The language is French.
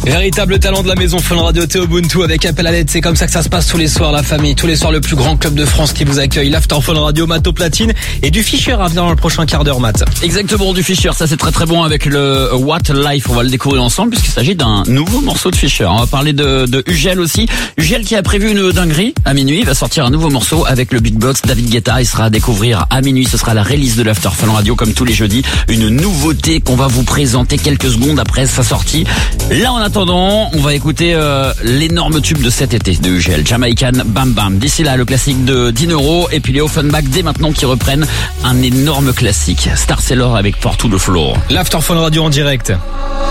Véritable talent de la maison Fun Radio, Théo Buntu avec appel à l'aide. C'est comme ça que ça se passe tous les soirs, la famille. Tous les soirs, le plus grand club de France qui vous accueille. L'After Fun Radio, Mato Platine et du Fischer à venir dans le prochain quart d'heure, Matt. Exactement, du Fischer. Ça, c'est très très bon avec le What Life. On va le découvrir ensemble puisqu'il s'agit d'un nouveau morceau de Fischer. On va parler de Ugel aussi. Ugel qui a prévu une dinguerie à minuit. Il va sortir un nouveau morceau avec le beatbox David Guetta. Il sera à découvrir à minuit. Ce sera la release de l'After Fun Radio comme tous les jeudis. Une nouveauté qu'on va vous présenter quelques secondes après sa sortie. Là, en attendant, on va écouter l'énorme tube de cet été de Ugel, Jamaican Bam Bam. D'ici là, le classique de Dinero et puis les Offenbach dès maintenant qui reprennent un énorme classique. Star Sailor avec Pour to the Floor. L'After Fun Radio en direct.